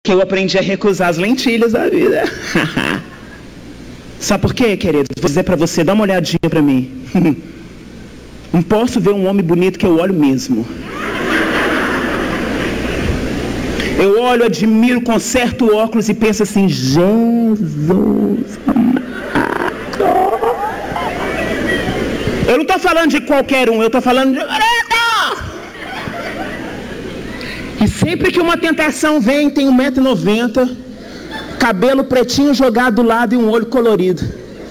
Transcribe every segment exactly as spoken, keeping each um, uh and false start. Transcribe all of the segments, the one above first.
que eu aprendi a recusar as lentilhas da vida. Sabe por quê, querido? Vou dizer para você, dá uma olhadinha para mim. Não posso ver um homem bonito que eu olho mesmo. Eu olho, admiro, conserto o óculos e penso assim, Jesus amado. Eu não estou falando de qualquer um, eu estou falando de... E sempre que uma tentação vem, tem um metro e noventa, cabelo pretinho jogado do lado e um olho colorido.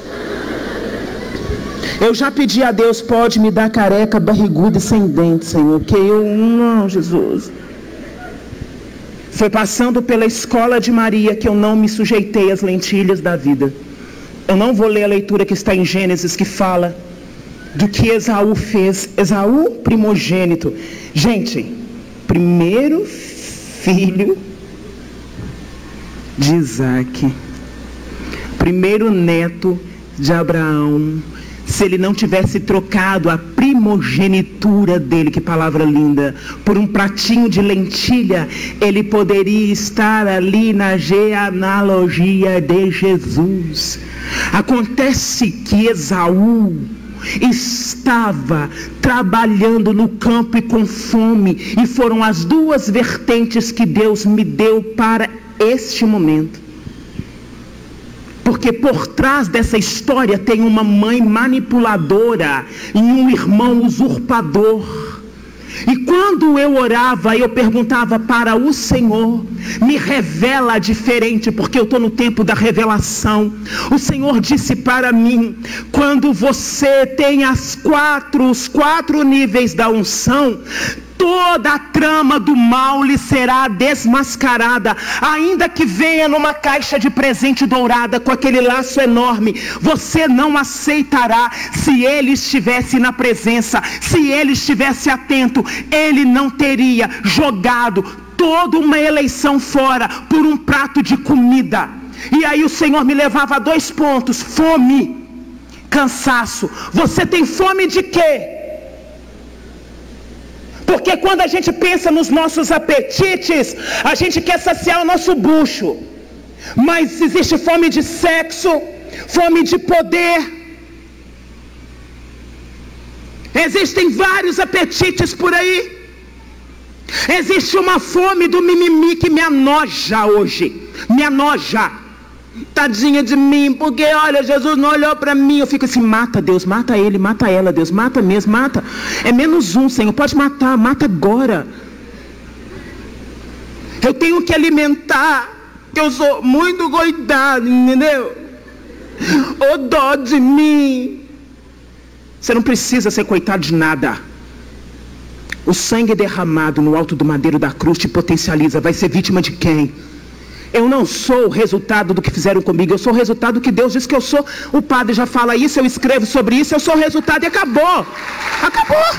Eu já pedi a Deus, pode me dar careca, barriguda e sem dente, Senhor, porque eu, não, Jesus. Foi passando pela escola de Maria que eu não me sujeitei às lentilhas da vida. Eu não vou ler a leitura que está em Gênesis, que fala do que Esaú fez. Esaú, primogênito. Gente, primeiro filho de Isaac, primeiro neto de Abraão. Se ele não tivesse trocado a primogenitura dele, que palavra linda, por um pratinho de lentilha, ele poderia estar ali na genealogia de Jesus. Acontece que Esaú estava trabalhando no campo e com fome, e foram as duas vertentes que Deus me deu para este momento. Porque por trás dessa história tem uma mãe manipuladora e um irmão usurpador. E quando eu orava, eu perguntava para o Senhor, me revela diferente, porque eu estou no tempo da revelação. O Senhor disse para mim, quando você tem as quatro, os quatro níveis da unção, toda a trama do mal lhe será desmascarada, ainda que venha numa caixa de presente dourada com aquele laço enorme, você não aceitará. Se ele estivesse na presença, se ele estivesse atento, ele não teria jogado toda uma eleição fora por um prato de comida. E aí o Senhor me levava a dois pontos: fome, cansaço. Você tem fome de quê? Porque quando a gente pensa nos nossos apetites, a gente quer saciar o nosso bucho. Mas existe fome de sexo, fome de poder. Existem vários apetites por aí. Existe uma fome do mimimi que me anoja hoje. Me anoja. Tadinha de mim, porque olha, Jesus não olhou para mim. Eu fico assim, mata Deus, mata ele, mata ela, Deus, mata mesmo, mata. É menos um, Senhor, pode matar, mata agora. Eu tenho que alimentar, que eu sou muito coitado, entendeu? Ô dó de mim. Você não precisa ser coitado de nada. O sangue derramado no alto do madeiro da cruz te potencializa. Vai ser vítima de quem? Eu não sou o resultado do que fizeram comigo, eu sou o resultado do que Deus diz que eu sou. O padre já fala isso, eu escrevo sobre isso, eu sou o resultado e acabou. Acabou.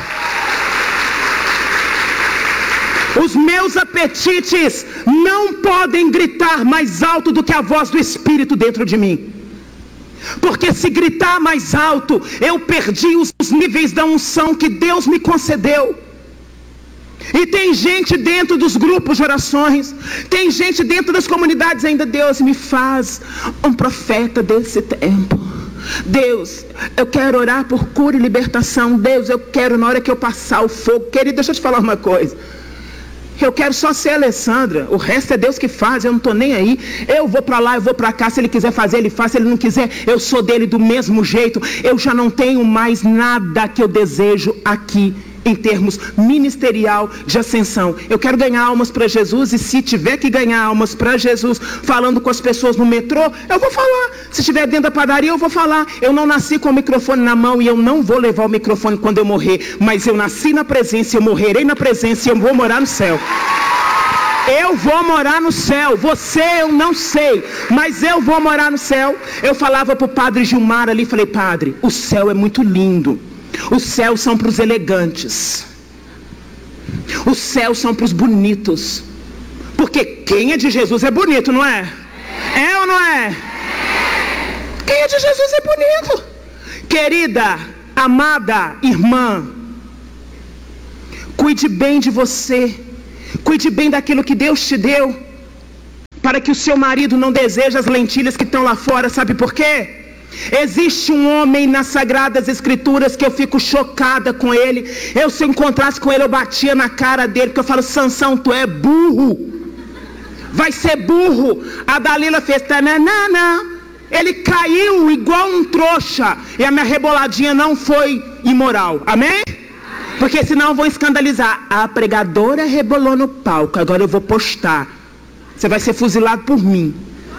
Os meus apetites não podem gritar mais alto do que a voz do Espírito dentro de mim. Porque se gritar mais alto, eu perdi os níveis da unção que Deus me concedeu. E tem gente dentro dos grupos de orações, tem gente dentro das comunidades ainda. Deus me faz um profeta desse tempo. Deus, eu quero orar por cura e libertação. Deus, eu quero na hora que eu passar o fogo. Querido, deixa eu te falar uma coisa. Eu quero só ser Alessandra, o resto é Deus que faz, eu não estou nem aí. Eu vou para lá, eu vou para cá, se Ele quiser fazer, Ele faz, se Ele não quiser, eu sou dele do mesmo jeito. Eu já não tenho mais nada que eu desejo aqui em termos ministerial de ascensão. Eu quero ganhar almas para Jesus, e se tiver que ganhar almas para Jesus falando com as pessoas no metrô, eu vou falar. Se estiver dentro da padaria, eu vou falar. Eu não nasci com o microfone na mão e eu não vou levar o microfone quando eu morrer, mas eu nasci na presença, eu morrerei na presença e eu vou morar no céu. Eu vou morar no céu. Você eu não sei, mas eu vou morar no céu. Eu falava para o padre Gilmar ali, falei: padre, o céu é muito lindo. Os céus são para os elegantes. Os céus são para os bonitos. Porque quem é de Jesus é bonito, não é? É ou não é? Quem é de Jesus é bonito. Querida, amada irmã, cuide bem de você. Cuide bem daquilo que Deus te deu. para que o seu marido não deseje as lentilhas que estão lá fora. Sabe por quê? Existe um homem nas Sagradas Escrituras que eu fico chocada com ele. Eu, se eu encontrasse com ele, eu batia na cara dele, porque eu falo: Sansão, tu é burro, vai ser burro. A Dalila fez tananana, ele caiu igual um trouxa, e a minha reboladinha não foi imoral, amém? Porque senão eu vou escandalizar. A pregadora rebolou no palco, agora eu vou postar, você vai ser fuzilado por mim.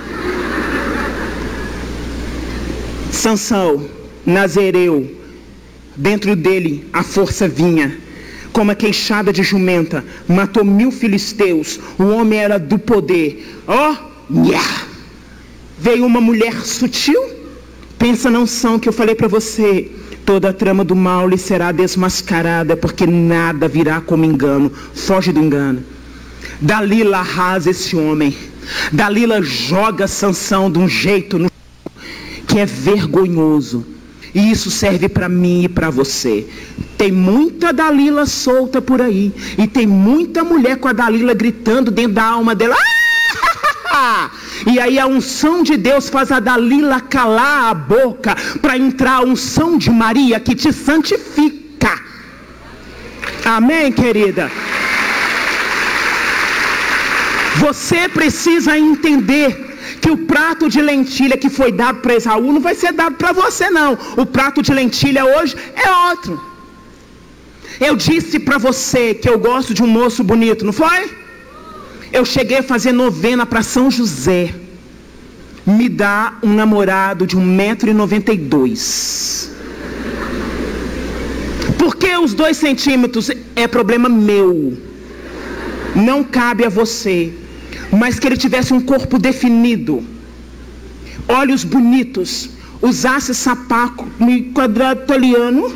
Sansão, nazireu, dentro dele a força vinha, como a queixada de jumenta, matou mil filisteus, o homem era do poder. Ó, oh, yeah. Veio uma mulher sutil, pensa na unção que eu falei para você, toda a trama do mal lhe será desmascarada, porque nada virá como engano. Foge do engano. Dalila arrasa esse homem, Dalila joga Sansão de um jeito no que é vergonhoso. E isso serve para mim e para você. Tem muita Dalila solta por aí, e tem muita mulher com a Dalila gritando dentro da alma dela. Ah! E aí a unção de Deus faz a Dalila calar a boca, para entrar a unção de Maria que te santifica. Amém, querida? Você precisa entender que o prato de lentilha que foi dado para Esaú não vai ser dado para você, não. O prato de lentilha hoje é outro. Eu disse para você que eu gosto de um moço bonito, não foi? Eu cheguei a fazer novena para São José. Me dá um namorado de um metro e noventa e dois. Porque os dois centímetros é problema meu, não cabe a você. Mas que ele tivesse um corpo definido, olhos bonitos, usasse sapato quadrado italiano,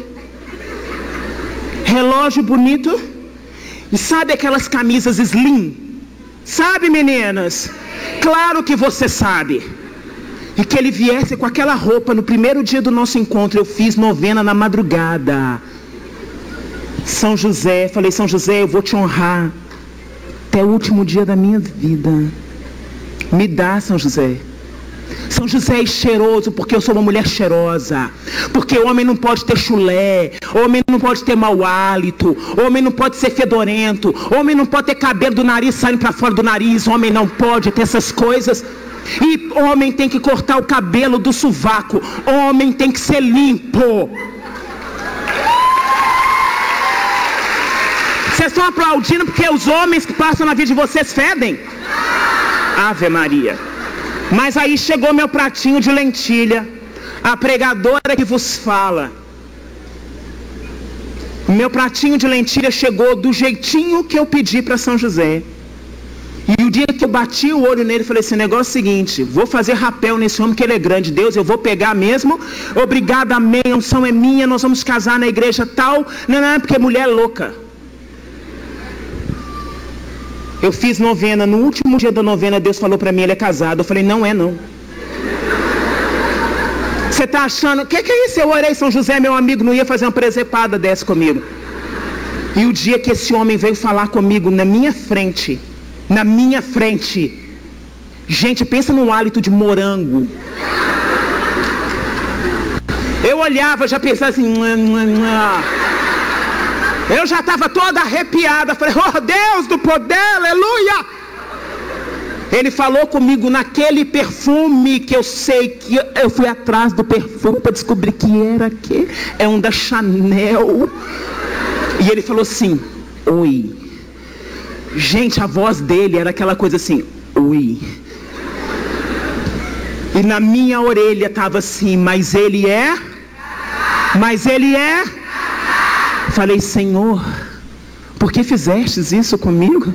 relógio bonito, e sabe aquelas camisas slim? Sabe, meninas? Claro que você sabe. E que ele viesse com aquela roupa no primeiro dia do nosso encontro. Eu fiz novena na madrugada. São José, falei: São José, eu vou te honrar até o último dia da minha vida. Me dá, São José. São José é cheiroso, porque eu sou uma mulher cheirosa. Porque o homem não pode ter chulé, homem não pode ter mau hálito, homem não pode ser fedorento, homem não pode ter cabelo do nariz saindo para fora do nariz, homem não pode ter essas coisas. E homem tem que cortar o cabelo do sovaco, homem tem que ser limpo. Vocês estão aplaudindo porque os homens que passam na vida de vocês fedem? Ave Maria. Mas aí chegou meu pratinho de lentilha, a pregadora que vos fala. Meu pratinho de lentilha chegou do jeitinho que eu pedi para São José. E o dia que eu bati o olho nele, falei assim: negócio é o seguinte, vou fazer rapel nesse homem que ele é grande. Deus, eu vou pegar mesmo. Obrigada, amém, a unção é minha, nós vamos casar na igreja tal. Não, não, porque mulher é louca. Eu fiz novena, no último dia da novena Deus falou para mim: ele é casado. Eu falei: não é não. Você está achando, o que, que é isso? Eu orei, São José, meu amigo, não ia fazer uma presepada dessa comigo. E o dia que esse homem veio falar comigo na minha frente, na minha frente, gente, pensa num hálito de morango. Eu olhava, já pensava assim, mua, mua, mua. Eu já estava toda arrepiada. Falei: oh Deus do poder, aleluia. Ele falou comigo naquele perfume que eu sei que eu fui atrás do perfume para descobrir que era que é um da Chanel. E ele falou assim: oi. Gente, a voz dele era aquela coisa assim: oi. E na minha orelha estava assim: mas ele é? Mas ele é? Falei: Senhor, por que fizestes isso comigo?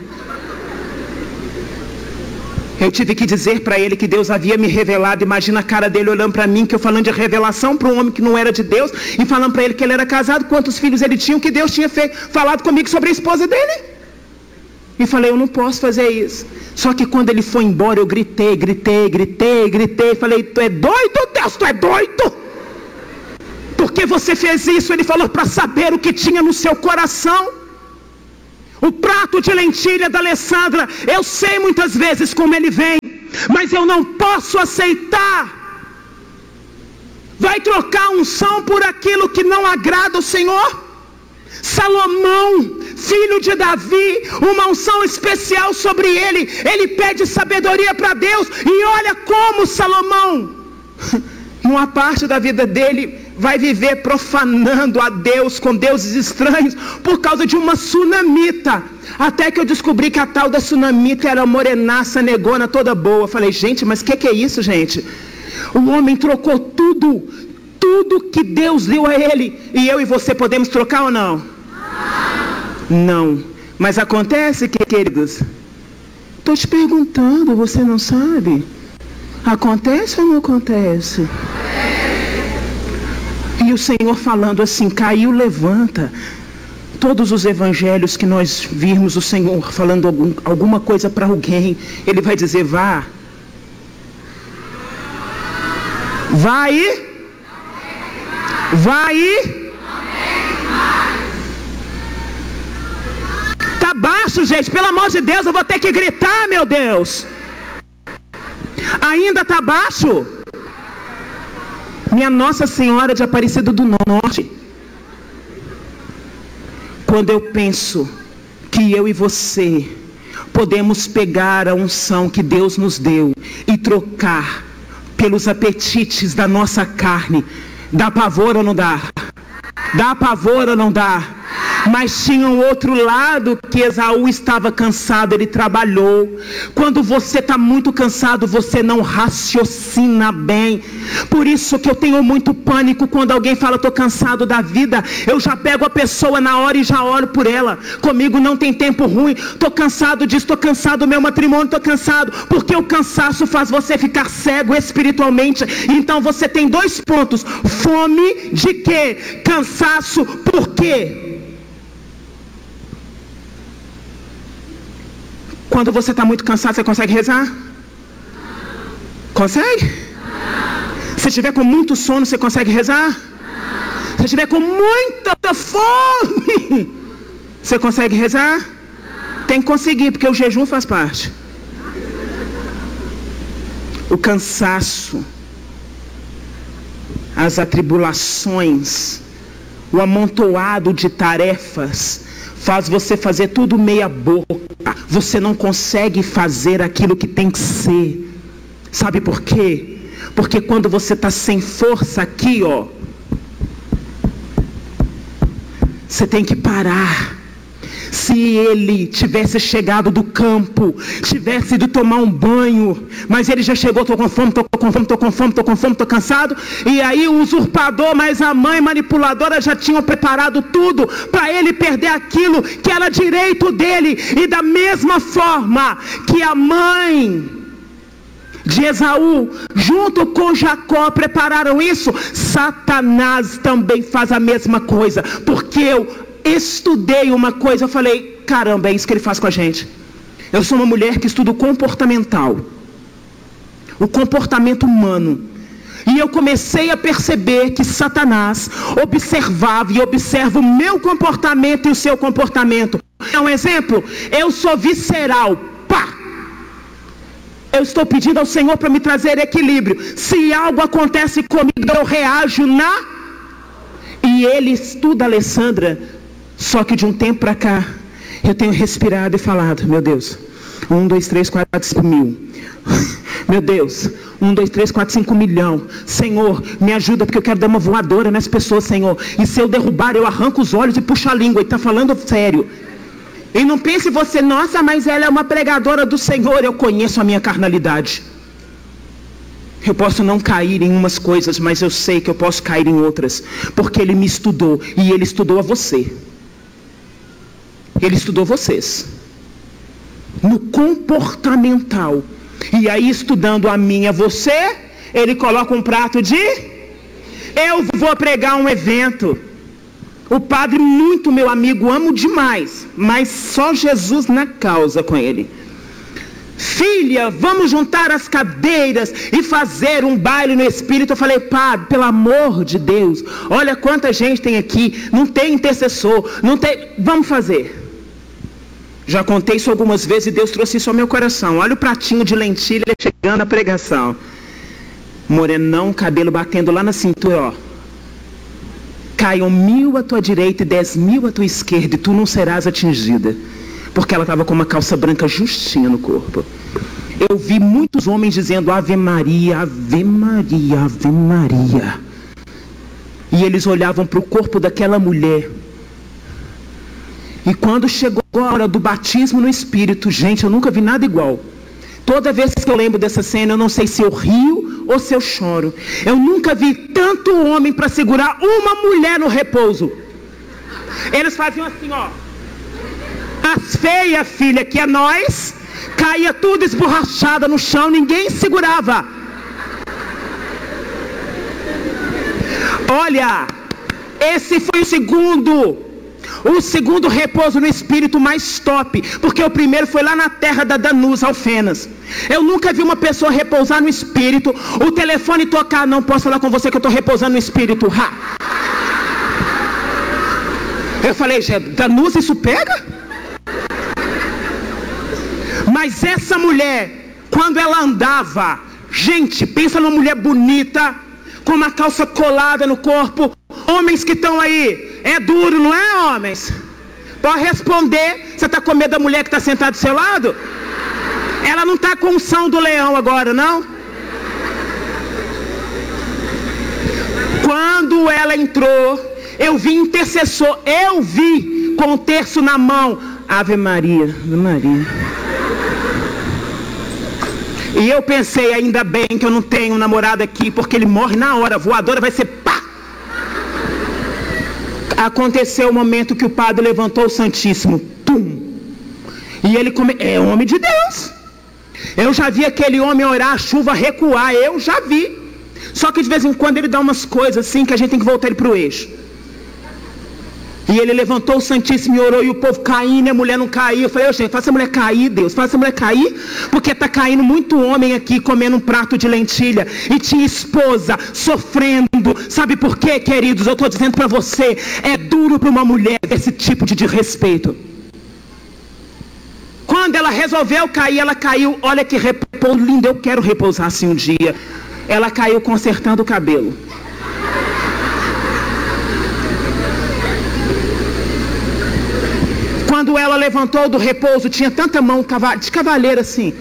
Eu tive que dizer para ele que Deus havia me revelado. Imagina a cara dele olhando para mim, que eu falando de revelação para um homem que não era de Deus, e falando para ele que ele era casado, quantos filhos ele tinha, que Deus tinha feito, falado comigo sobre a esposa dele. E falei: eu não posso fazer isso. Só que quando ele foi embora, eu gritei, gritei, gritei, gritei. Falei: tu é doido, Deus, tu é doido? Por que você fez isso? Ele falou: para saber o que tinha no seu coração. O prato de lentilha da Alessandra, eu sei muitas vezes como ele vem. mas eu não posso aceitar. Vai trocar a unção por aquilo que não agrada ao Senhor? Salomão, filho de Davi, uma unção especial sobre ele. Ele pede sabedoria para Deus. E olha como Salomão, numa parte da vida dele, vai viver profanando a Deus com deuses estranhos por causa de uma sunamita. Até que eu descobri que a tal da sunamita era morenaça, negona, toda boa. Eu falei, gente, mas o que, que é isso, gente? O homem trocou tudo, tudo que Deus deu a ele. E eu e você podemos trocar ou não? Não. Mas acontece que, queridos, estou te perguntando, você não sabe? Acontece ou não acontece? E o Senhor falando assim, caiu, levanta. Todos os evangelhos que nós virmos o Senhor falando algum, alguma coisa para alguém, Ele vai dizer, vá. Vai. Vai. Tá baixo, gente, pelo amor de Deus, eu vou ter que gritar, meu Deus. Ainda tá baixo? Minha Nossa Senhora de Aparecida do Norte. Quando eu penso que eu e você podemos pegar a unção que Deus nos deu e trocar pelos apetites da nossa carne, dá pavor ou não dá? Dá pavor ou não dá? Mas tinha um outro lado que Esaú estava cansado, ele trabalhou. Quando você está muito cansado, você não raciocina bem. Por isso que eu tenho muito pânico quando alguém fala, estou cansado da vida. Eu já pego a pessoa na hora e já oro por ela. Comigo não tem tempo ruim. Estou cansado disso, estou cansado do meu matrimônio, estou cansado. Porque o cansaço faz você ficar cego espiritualmente. Então você tem dois pontos. Fome de quê? Cansaço por quê? Quando você está muito cansado, você consegue rezar? Consegue? Se estiver com muito sono, você consegue rezar? Se estiver com muita fome, você consegue rezar? Tem que conseguir, porque o jejum faz parte. O cansaço, as atribulações, o amontoado de tarefas, faz você fazer tudo meia boca. Você não consegue fazer aquilo que tem que ser. Sabe por quê? Porque quando você está sem força aqui, ó, você tem que parar. Se ele tivesse chegado do campo, tivesse ido tomar um banho, mas ele já chegou, estou com fome, estou com fome, estou com fome, estou com fome, estou cansado, e aí o usurpador, mas a mãe manipuladora já tinham preparado tudo para ele perder aquilo que era direito dele. E da mesma forma que a mãe de Esaú, junto com Jacó, prepararam isso, Satanás também faz a mesma coisa. Porque eu estudei uma coisa, eu falei, caramba, é isso que ele faz com a gente. Eu sou uma mulher que estuda o comportamental, o comportamento humano. E eu comecei a perceber que Satanás observava e observa o meu comportamento e o seu comportamento. É um exemplo, eu sou visceral, pá! Eu estou pedindo ao Senhor para me trazer equilíbrio. Se algo acontece comigo, eu reajo na... E ele estuda, Alessandra. Só que de um tempo para cá, eu tenho respirado e falado, meu Deus, um, dois, três, quatro, cinco mil. Meu Deus, um, dois, três, quatro, cinco milhão. Senhor, me ajuda porque eu quero dar uma voadora nas pessoas, Senhor. E se eu derrubar, eu arranco os olhos e puxo a língua. E está falando sério. E não pense você, nossa, mas ela é uma pregadora do Senhor. Eu conheço a minha carnalidade. Eu posso não cair em umas coisas, mas eu sei que eu posso cair em outras. Porque Ele me estudou. E Ele estudou a você. Ele estudou vocês. No comportamental. E aí, estudando a mim e a você, Ele coloca um prato de... Eu vou pregar um evento. O padre, muito meu amigo, amo demais. Mas só Jesus na causa com ele. Filha, vamos juntar as cadeiras e fazer um baile no Espírito. Eu falei, padre, pelo amor de Deus, olha quanta gente tem aqui, não tem intercessor, não tem, vamos fazer. Já contei isso algumas vezes e Deus trouxe isso ao meu coração. Olha o pratinho de lentilha chegando à pregação. Morenão, cabelo batendo lá na cintura, ó. Caiam mil à tua direita e dez mil à tua esquerda, e tu não serás atingida. Porque ela estava com uma calça branca justinha no corpo. Eu vi muitos homens dizendo Ave Maria, Ave Maria, Ave Maria. E eles olhavam para o corpo daquela mulher. E quando chegou a hora do batismo no Espírito, gente, eu nunca vi nada igual. Toda vez que eu lembro dessa cena, eu não sei se eu rio ou se eu choro. Eu nunca vi tanto homem para segurar uma mulher no repouso. Eles faziam assim, ó. As feias, filha, que é nós, caía tudo esborrachada no chão, ninguém segurava. Olha, esse foi o segundo... O segundo repouso no Espírito mais top, porque o primeiro foi lá na terra da Danusa, Alfenas. Eu nunca vi uma pessoa repousar no Espírito, o telefone tocar, não posso falar com você que eu estou repousando no Espírito. Ha! Eu falei, Danusa, isso pega? Mas essa mulher, quando ela andava, gente, pensa numa mulher bonita, com uma calça colada no corpo. Homens que estão aí, é duro, não é, homens? Pode responder. Você está com medo da mulher que está sentada do seu lado? Ela não está com unção do leão agora, não? Quando ela entrou, eu vi intercessor, eu vi com o terço na mão. Ave Maria, Ave Maria. E eu pensei, ainda bem que eu não tenho um namorado aqui, porque ele morre na hora, a voadora vai ser pá! Aconteceu o momento que o padre levantou o Santíssimo. Tum! E ele come... é homem de Deus. Eu já vi aquele homem orar, a chuva recuar, eu já vi. Só que de vez em quando ele dá umas coisas assim que a gente tem que voltar ele para o eixo. E ele levantou o Santíssimo e orou, e o povo caindo, e a mulher não caiu. Eu falei, oh, gente, faça a mulher cair, Deus, faça a mulher cair, porque está caindo muito homem aqui comendo um prato de lentilha, e tinha esposa sofrendo. Sabe por quê, queridos? Eu estou dizendo para você, é duro para uma mulher esse tipo de desrespeito. Quando ela resolveu cair, ela caiu, olha que repouso lindo, eu quero repousar assim um dia. Ela caiu consertando o cabelo. Quando ela levantou do repouso, tinha tanta mão de cavaleiro assim.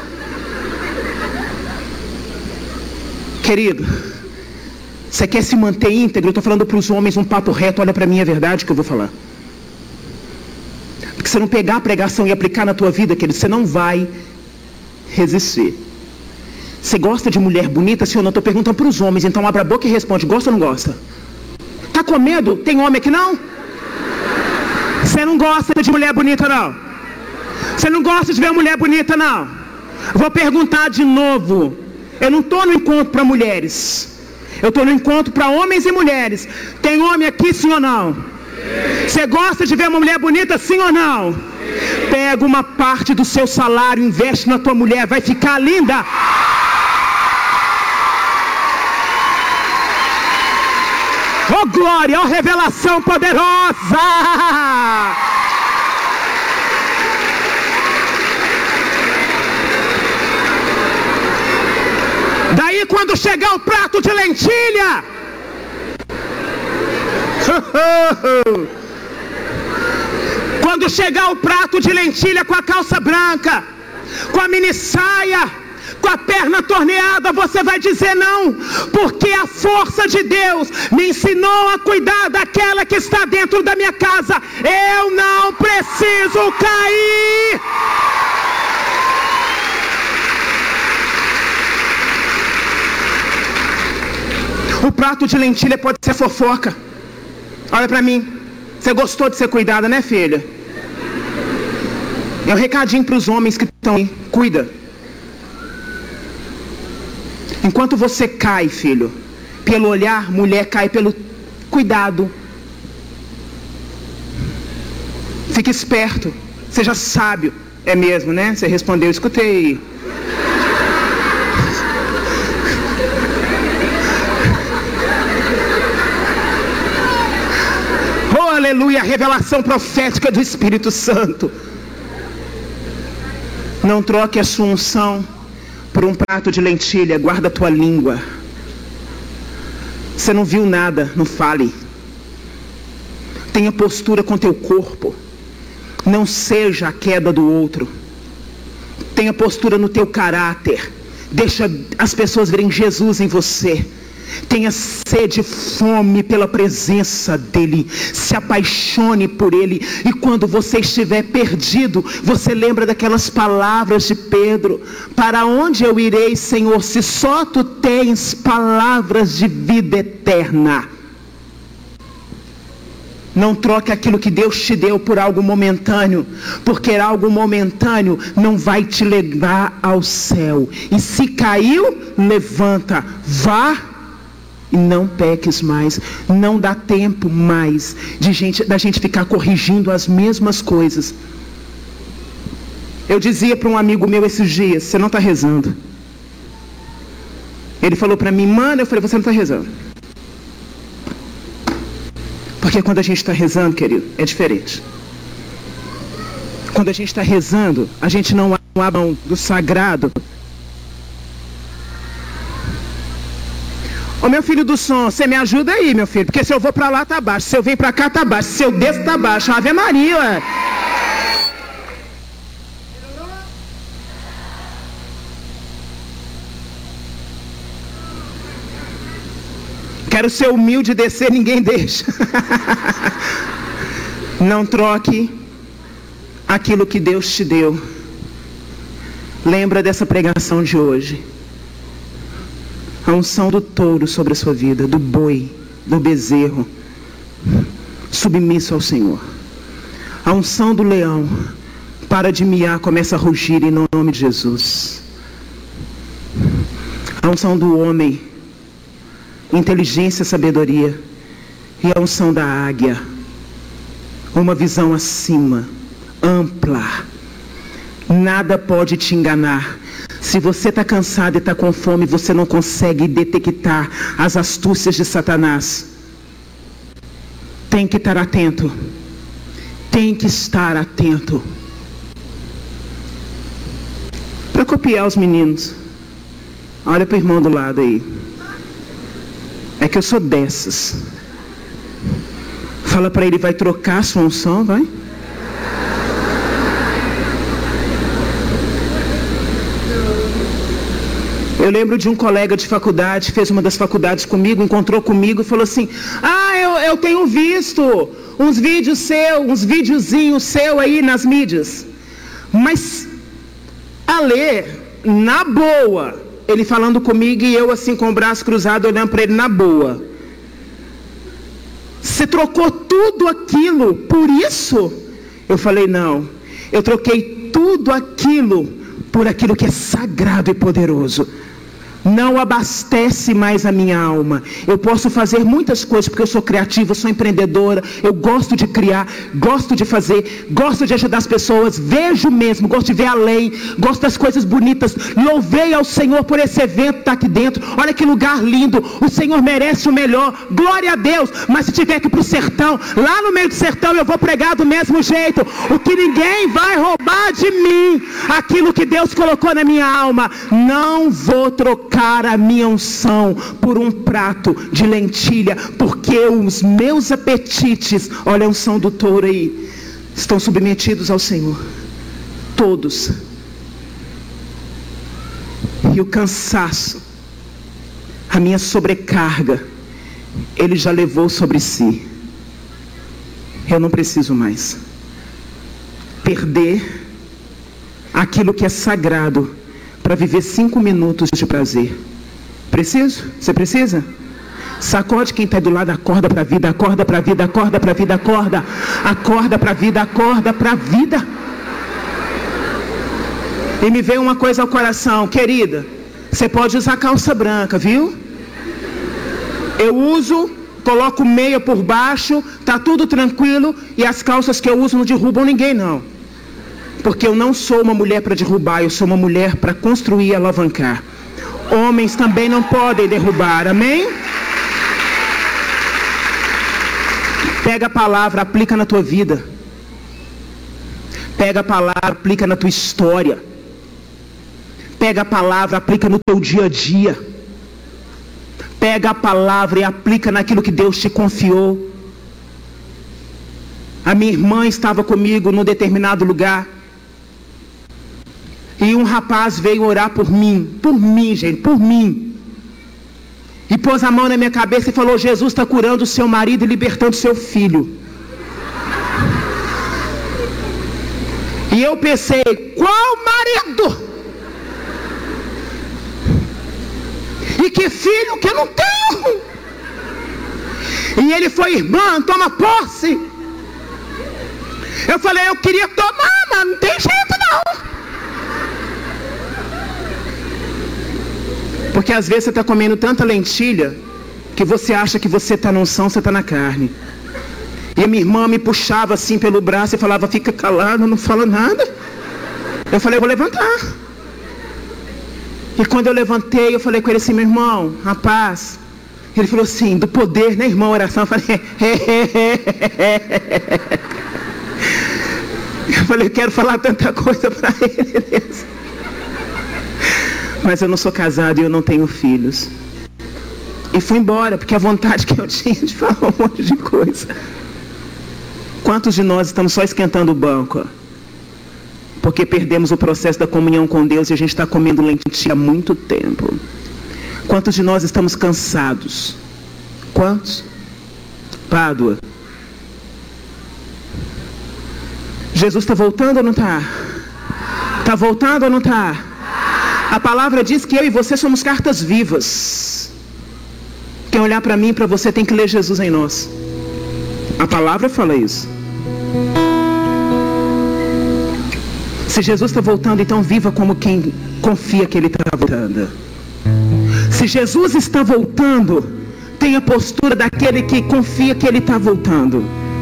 Querido, você quer se manter íntegro? Eu estou falando para os homens um papo reto, olha para mim, é verdade que eu vou falar. Porque se você não pegar a pregação e aplicar na tua vida, querido, você não vai resistir. Você gosta de mulher bonita, sim ou não? Estou perguntando para os homens, então abre a boca e responde, gosta ou não gosta? Está com medo? Tem homem aqui não? Você não gosta de mulher bonita, não? Você não gosta de ver mulher bonita, não? Vou perguntar de novo. Eu não estou no encontro para mulheres. Eu estou no encontro para homens e mulheres. Tem homem aqui, sim ou não? Você gosta de ver uma mulher bonita, sim ou não? Pega uma parte do seu salário, investe na tua mulher, vai ficar linda. Oh glória, oh revelação poderosa! Daí quando chegar o prato de lentilha, quando chegar o prato de lentilha com a calça branca, com a mini saia, com a perna torneada, você vai dizer não, porque a força de Deus me ensinou a cuidar daquela que está dentro da minha casa. Eu não preciso cair. O prato de lentilha pode ser fofoca. Olha pra mim, você gostou de ser cuidada, né, filha? É um recadinho para os homens que estão aí, cuida. Enquanto você cai, filho, pelo olhar, mulher cai pelo cuidado. Fique esperto, seja sábio. É mesmo, né? Você respondeu, escutei. Oh, aleluia, a revelação profética do Espírito Santo. Não troque a sua unção por um prato de lentilha. Guarda a tua língua. Você não viu nada, não fale. Tenha postura com teu corpo. Não seja a queda do outro. Tenha postura no teu caráter. Deixa as pessoas verem Jesus em você. Tenha sede e fome pela presença dEle. Se apaixone por Ele. E quando você estiver perdido, você lembra daquelas palavras de Pedro: para onde eu irei, Senhor, se só Tu tens palavras de vida eterna? Não troque aquilo que Deus te deu por algo momentâneo, porque algo momentâneo não vai te levar ao céu. E se caiu, levanta, vá e não peques mais. Não dá tempo mais de gente, da gente ficar corrigindo as mesmas coisas. Eu dizia para um amigo meu esses dias: você não está rezando. Ele falou para mim: mano, eu falei: você não está rezando. Porque quando a gente está rezando, querido, é diferente. Quando a gente está rezando, a gente não abre a mão do sagrado. Ô meu filho do som, você me ajuda aí, meu filho, porque se eu vou para lá tá baixo, se eu venho para cá tá baixo, se eu desço tá baixo. Ave Maria, ué. Quero ser humilde e descer, ninguém deixa. Não troque aquilo que Deus te deu. Lembra dessa pregação de hoje. A unção do touro sobre a sua vida, do boi, do bezerro, submisso ao Senhor. A unção do leão, para de miar, começa a rugir em nome de Jesus. A unção do homem, inteligência, sabedoria, e a unção da águia, uma visão acima, ampla. Nada pode te enganar. Se você está cansado e está com fome, você não consegue detectar as astúcias de Satanás. Tem que estar atento. Tem que estar atento. Para copiar os meninos, olha para o irmão do lado aí. É que eu sou dessas. Fala para ele: vai trocar a sua unção, vai? Eu lembro de um colega de faculdade, fez uma das faculdades comigo, encontrou comigo e falou assim: ah, eu, eu tenho visto uns vídeos seus, uns videozinhos seus aí nas mídias. Mas, Ale, na boa, ele falando comigo e eu assim com o braço cruzado olhando para ele, na boa. Você trocou tudo aquilo por isso? Eu falei: não, eu troquei tudo aquilo por aquilo que é sagrado e poderoso. Não abastece mais a minha alma. Eu posso fazer muitas coisas porque eu sou criativa, eu sou empreendedora, eu gosto de criar, gosto de fazer, gosto de ajudar as pessoas, vejo mesmo, gosto de ver além, gosto das coisas bonitas. Louvei ao Senhor por esse evento que está aqui dentro. Olha que lugar lindo, o Senhor merece o melhor, glória a Deus. Mas se tiver que ir para o sertão, lá no meio do sertão eu vou pregar do mesmo jeito. O que ninguém vai roubar de mim, aquilo que Deus colocou na minha alma, não vou trocar a minha unção por um prato de lentilha, porque os meus apetites, olha a unção do touro aí, estão submetidos ao Senhor, todos. E o cansaço, a minha sobrecarga, Ele já levou sobre si. Eu não preciso mais perder aquilo que é sagrado para viver cinco minutos de prazer. Preciso? Você precisa? Sacode quem está do lado, acorda para a vida, acorda para a vida, acorda para a vida, acorda, acorda para a vida, acorda para a vida. E me veio uma coisa ao coração, querida, você pode usar calça branca, viu? Eu uso, coloco meia por baixo, tá tudo tranquilo, e as calças que eu uso não derrubam ninguém não. Porque eu não sou uma mulher para derrubar, eu sou uma mulher para construir e alavancar. Homens também não podem derrubar, amém? Pega a palavra, aplica na tua vida. Pega a palavra, aplica na tua história. Pega a palavra, aplica no teu dia a dia. Pega a palavra e aplica naquilo que Deus te confiou. A minha irmã estava comigo num determinado lugar. E um rapaz veio orar por mim. Por mim, gente, por mim. E pôs a mão na minha cabeça e falou: Jesus está curando o seu marido e libertando o seu filho. E eu pensei: qual marido? E que filho que eu não tenho? E ele foi: irmã, toma posse. Eu falei: eu queria tomar, mas não tem jeito não. Porque às vezes você está comendo tanta lentilha que você acha que você está na unção, você está na carne. E a minha irmã me puxava assim pelo braço e falava: fica calado, não fala nada. Eu falei: eu vou levantar. E quando eu levantei, eu falei com ele assim: meu irmão, rapaz. Ele falou assim: do poder, né, irmão, oração. Eu falei: eu falei: eu quero falar tanta coisa para ele, mas eu não sou casado e eu não tenho filhos. E fui embora, porque a vontade que eu tinha de falar um monte de coisa. Quantos de nós estamos só esquentando o banco? Porque perdemos o processo da comunhão com Deus e a gente está comendo lentilha há muito tempo. Quantos de nós estamos cansados? Quantos? Pádua. Jesus está voltando ou não está? Está voltando ou não está? A palavra diz que eu e você somos cartas vivas. Quem olhar para mim e para você tem que ler Jesus em nós. A palavra fala isso. Se Jesus está voltando, então viva como quem confia que Ele está voltando. Se Jesus está voltando, tenha a postura daquele que confia que Ele está voltando.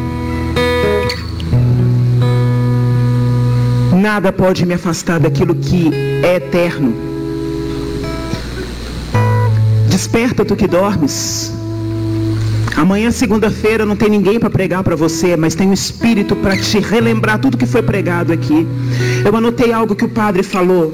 Nada pode me afastar daquilo que é eterno. Desperta, tu que dormes. Amanhã, segunda-feira, não tem ninguém para pregar para você, mas tem um Espírito para te relembrar tudo que foi pregado aqui. Eu anotei algo que o padre falou.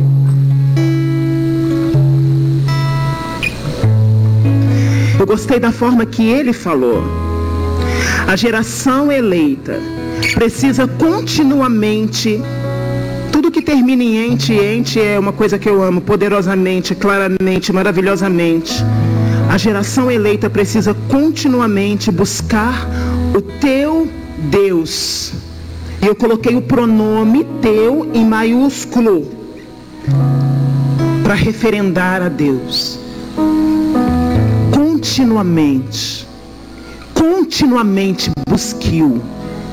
Eu gostei da forma que ele falou. A geração eleita precisa continuamente... Tudo que termina em ente, ente é uma coisa que eu amo, poderosamente, claramente, maravilhosamente. A geração eleita precisa continuamente buscar o teu Deus. E eu coloquei o pronome teu em maiúsculo para referendar a Deus. Continuamente, continuamente busque-o.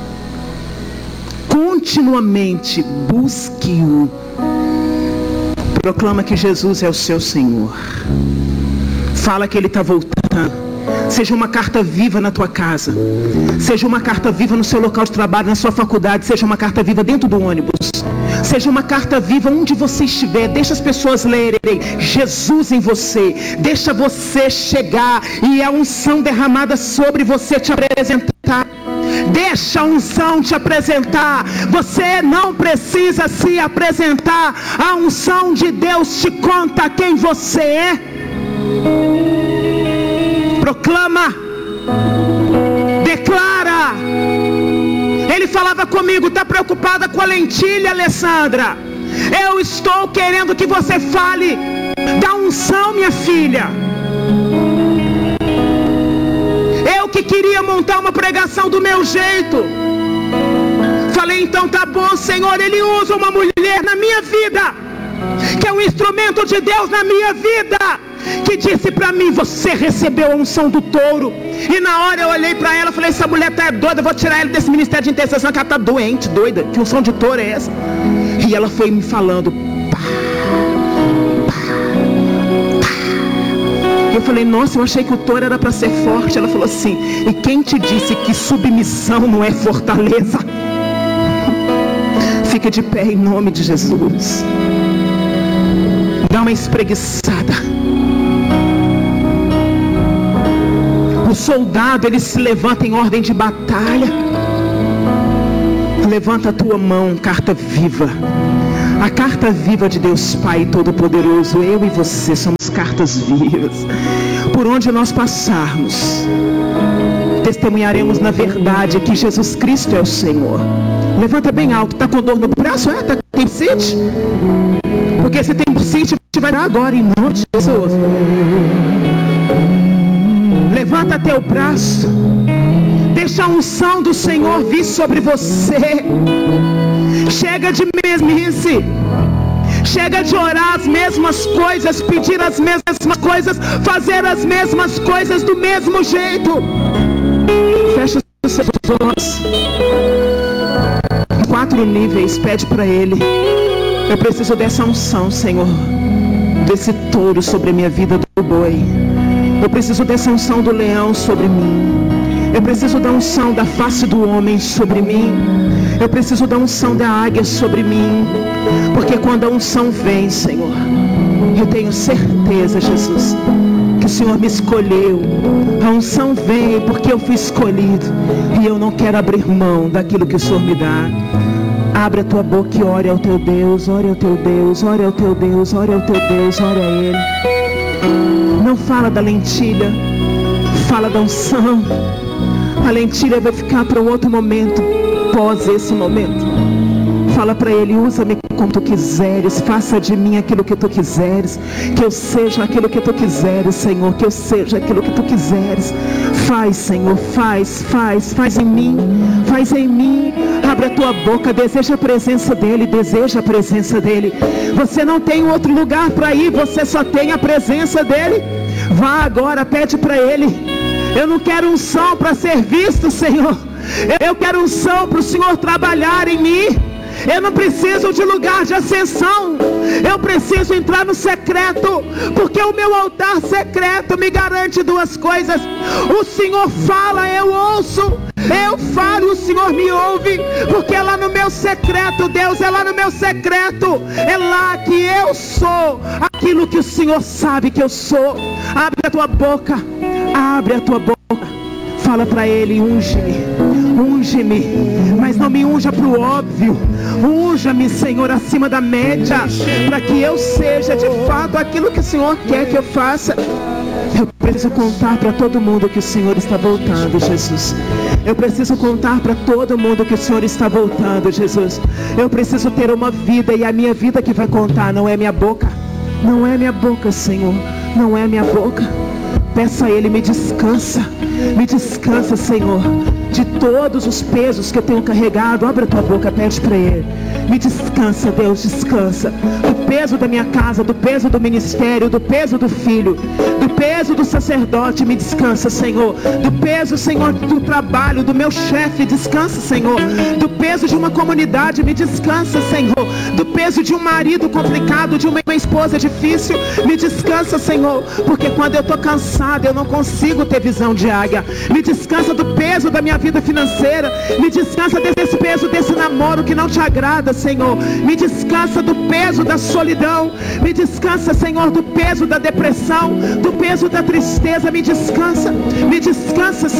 Continuamente busque-o. Proclama que Jesus é o seu Senhor. Fala que Ele está voltando. Seja uma carta viva na tua casa. Seja uma carta viva no seu local de trabalho, na sua faculdade. Seja uma carta viva dentro do ônibus. Seja uma carta viva onde você estiver. Deixa as pessoas lerem Jesus em você. Deixa você chegar e a unção derramada sobre você te apresentar. Deixa a unção te apresentar. Você não precisa se apresentar. A unção de Deus te conta quem você é. Proclama. Declara. Ele falava comigo: está preocupada com a lentilha, Alessandra? Eu estou querendo que você fale da unção, minha filha. Eu que queria montar uma pregação do meu jeito. Falei: então tá bom, Senhor. Ele usa uma mulher na minha vida, que é um instrumento de Deus na minha vida, que disse pra mim: você recebeu a unção do touro. E na hora eu olhei pra ela e falei: essa mulher tá doida, eu vou tirar ela desse ministério de intercessão, que ela tá doente, doida. Que unção de touro é essa? E ela foi me falando. Pá, pá, pá. Eu falei: nossa, eu achei que o touro era para ser forte. Ela falou assim: e quem te disse que submissão não é fortaleza? Fica de pé em nome de Jesus. Dá uma espreguiçada. O soldado, ele se levanta em ordem de batalha. Levanta a tua mão, carta viva. A carta viva de Deus Pai Todo-Poderoso, eu e você somos cartas vivas. Por onde nós passarmos, testemunharemos na verdade que Jesus Cristo é o Senhor. Levanta bem alto. Está com dor no braço? É? Tá, tem bursite? Porque se tem bursite, a gente vai dar agora em nome de Jesus. Levanta teu braço. Deixa a unção do Senhor vir sobre você. Chega de mesmice. Chega de orar as mesmas coisas, pedir as mesmas coisas, fazer as mesmas coisas do mesmo jeito. Fecha os seus olhos. Quatro níveis, pede para Ele. Eu preciso dessa unção, Senhor, desse touro sobre a minha vida, do boi. Eu preciso dessa unção do leão sobre mim. Eu preciso da unção da face do homem sobre mim. Eu preciso da unção da águia sobre mim. Porque quando a unção vem, Senhor, eu tenho certeza, Jesus, que o Senhor me escolheu. A unção vem porque eu fui escolhido. E eu não quero abrir mão daquilo que o Senhor me dá. Abre a tua boca e ore ao teu Deus. Ore ao teu Deus, ore ao teu Deus, ore ao teu Deus, ore a Ele. Não fala da lentilha, fala da unção. A lentilha vai ficar para um outro momento, pós esse momento. Fala para Ele, usa-me como tu quiseres, faça de mim aquilo que tu quiseres, que eu seja aquilo que tu quiseres, Senhor, que eu seja aquilo que tu quiseres. Faz, Senhor, faz, faz, faz em mim, faz em mim. Abre a tua boca, deseja a presença dEle, deseja a presença dEle. Você não tem outro lugar para ir, você só tem a presença dEle. Vá agora, pede para Ele. Eu não quero unção para ser visto, Senhor. Eu quero unção para o Senhor trabalhar em mim. Eu não preciso de lugar de ascensão. Eu preciso entrar no secreto, porque o meu altar secreto me garante duas coisas. O Senhor fala, eu ouço. Eu falo, o Senhor me ouve. Porque é lá no meu secreto, Deus, é lá no meu secreto. É lá que eu sou aquilo que o Senhor sabe que eu sou. Abre a tua boca. Abre a tua boca. Fala para Ele, unge-me, unge-me, mas não me unja para o óbvio. Unja-me, Senhor, acima da média, para que eu seja de fato aquilo que o Senhor quer que eu faça. Eu preciso contar para todo mundo que o Senhor está voltando, Jesus. Eu preciso contar para todo mundo que o Senhor está voltando, Jesus. Eu preciso ter uma vida, e a minha vida que vai contar não é minha boca. Não é minha boca, Senhor, não é minha boca. Peça a Ele, me descansa, me descansa, Senhor, de todos os pesos que eu tenho carregado. Abre a tua boca, pede para Ele. Me descansa, Deus, descansa. Do peso da minha casa, do peso do ministério, do peso do filho, do peso do sacerdote, me descansa, Senhor. Do peso, Senhor, do trabalho, do meu chefe, descansa, Senhor. Do peso de uma comunidade, me descansa, Senhor. Do peso de um marido complicado, de uma esposa difícil, me descansa, Senhor. Porque quando eu estou cansado, eu não consigo ter visão de águia. Me descansa do peso da minha vida financeira. Me descansa desse peso desse namoro que não te agrada, Senhor. Me descansa do peso da solidão. Me descansa, Senhor, do peso da depressão, do peso da tristeza. Me descansa, me descansa,